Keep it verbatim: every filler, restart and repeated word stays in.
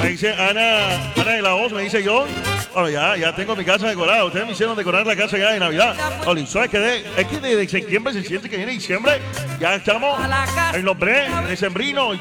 Me dice Ana, Ana de la Voz, me dice yo. Bueno, ya, ya tengo mi casa decorada. Ustedes me hicieron decorar la casa ya de Navidad. Oli, ¿sabes qué? De- Es que desde septiembre se siente que viene diciembre. Ya estamos en los breaks, de sembrino.